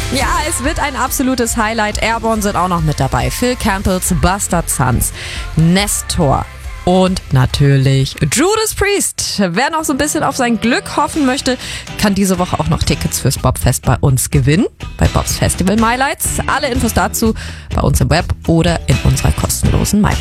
Ja, es wird ein absolutes Highlight. Airborne sind auch noch mit dabei. Phil Campbells Bastard Sons, Nestor und natürlich Judas Priest. Wer noch so ein bisschen auf sein Glück hoffen möchte, kann diese Woche auch noch Tickets fürs Bobfest bei uns gewinnen. Bei Bobs Festival MyLights. Alle Infos dazu bei uns im Web oder in unserer kostenlosen MyBob.